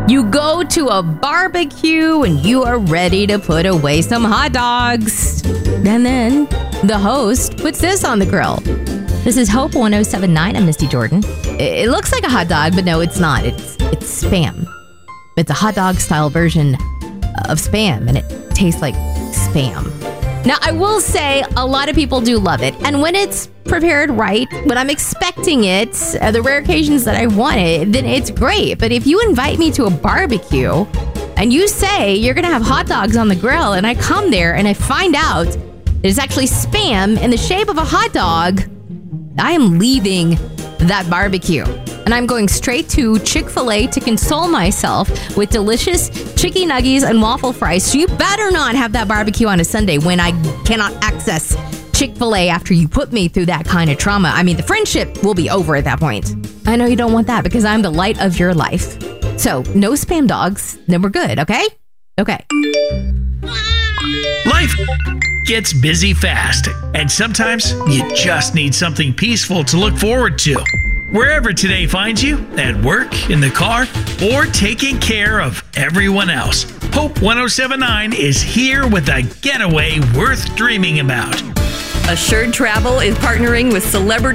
You go to a barbecue and you are ready to put away some hot dogs. And then the host puts this on the grill. This is Hope 1079. I'm Misty Jordan. It looks like a hot dog, but no, it's not. It's Spam. It's a hot dog style version of Spam, and it tastes like Spam. Now, I will say a lot of people do love it. And when it's prepared right, when I'm expecting it, the rare occasions that I want it, then it's great. But if you invite me to a barbecue and you say you're going to have hot dogs on the grill, and I come there and I find out that it's actually Spam in the shape of a hot dog, I am leaving that barbecue. And I'm going straight to Chick-fil-A to console myself with delicious chicken nuggies and waffle fries. So you better not have that barbecue on a Sunday when I cannot access Chick-fil-A after you put me through that kind of trauma. I mean, the friendship will be over at that point. I know you don't want that because I'm the light of your life. So no Spam dogs, then we're good, okay? Okay. Life gets busy fast, and sometimes you just need something peaceful to look forward to. Wherever today finds you, at work, in the car, or taking care of everyone else, Hope 1079 is here with a getaway worth dreaming about. Assured Travel is partnering with Celebrity